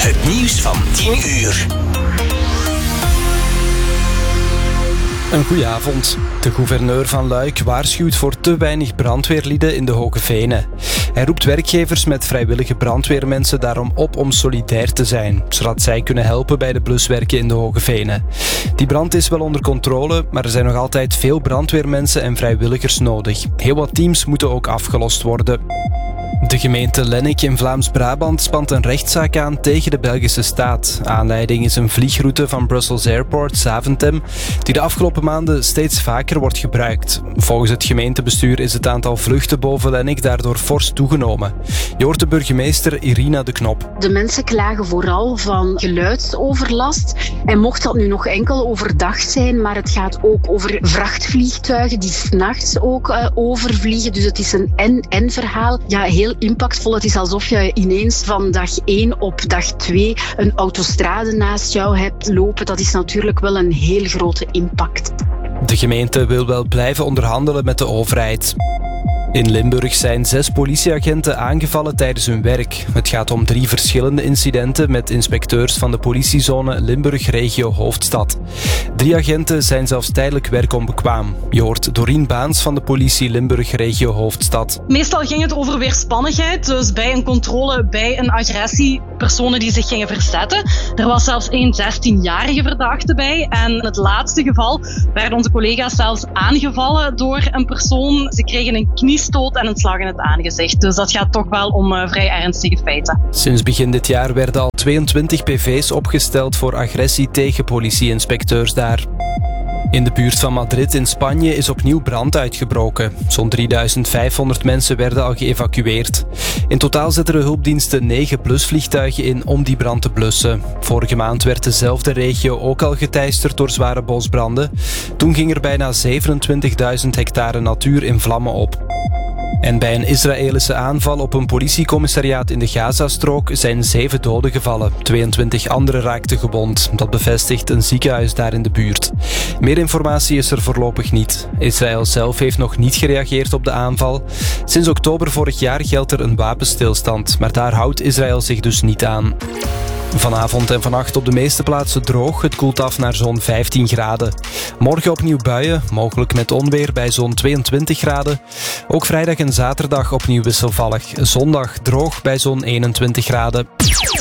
Het nieuws van 10 uur. Een goeie avond. De gouverneur van Luik waarschuwt voor te weinig brandweerlieden in de Hoge Venen. Hij roept werkgevers met vrijwillige brandweermensen daarom op om solidair te zijn, zodat zij kunnen helpen bij de bluswerken in de Hoge Venen. Die brand is wel onder controle, maar er zijn nog altijd veel brandweermensen en vrijwilligers nodig. Heel wat teams moeten ook afgelost worden. De gemeente Lennik in Vlaams-Brabant spant een rechtszaak aan tegen de Belgische staat. Aanleiding is een vliegroute van Brussels Airport, Zaventem, die de afgelopen maanden steeds vaker wordt gebruikt. Volgens het gemeentebestuur is het aantal vluchten boven Lennik daardoor fors toegenomen. Je hoort de burgemeester Irina de Knop. De mensen klagen vooral van geluidsoverlast. En mocht dat nu nog enkel overdag zijn, maar het gaat ook over vrachtvliegtuigen die 's nachts ook overvliegen. Dus het is een en-en verhaal. Ja, heel impactvol. Het is alsof je ineens van dag 1 op dag 2 een autostrade naast jou hebt lopen. Dat is natuurlijk wel een heel grote impact. De gemeente wil wel blijven onderhandelen met de overheid. In Limburg zijn 6 politieagenten aangevallen tijdens hun werk. Het gaat om 3 verschillende incidenten met inspecteurs van de politiezone Limburg Regio Hoofdstad. 3 agenten zijn zelfs tijdelijk werkonbekwaam. Je hoort Dorien Baans van de politie Limburg Regio Hoofdstad. Meestal ging het over weerspannigheid, dus bij een controle, bij een agressie, personen die zich gingen verzetten. Er was zelfs één 16-jarige verdachte bij en in het laatste geval werden onze collega's zelfs aangevallen door een persoon. Ze kregen een kniestoot en een slag in het aangezicht. Dus dat gaat toch wel om vrij ernstige feiten. Sinds begin dit jaar werden al 22 PV's opgesteld voor agressie tegen politie-inspecteurs daar. In de buurt van Madrid in Spanje is opnieuw brand uitgebroken. Zo'n 3500 mensen werden al geëvacueerd. In totaal zetten de hulpdiensten 9 blusvliegtuigen in om die brand te blussen. Vorige maand werd dezelfde regio ook al geteisterd door zware bosbranden. Toen ging er bijna 27.000 hectare natuur in vlammen op. En bij een Israëlische aanval op een politiecommissariaat in de Gazastrook zijn 7 doden gevallen. 22 anderen raakten gewond. Dat bevestigt een ziekenhuis daar in de buurt. Meer informatie is er voorlopig niet. Israël zelf heeft nog niet gereageerd op de aanval. Sinds oktober vorig jaar geldt er een wapenstilstand, maar daar houdt Israël zich dus niet aan. Vanavond en vannacht op de meeste plaatsen droog. Het koelt af naar zo'n 15 graden. Morgen opnieuw buien, mogelijk met onweer bij zo'n 22 graden. Ook vrijdag en zaterdag opnieuw wisselvallig. Zondag droog bij zo'n 21 graden.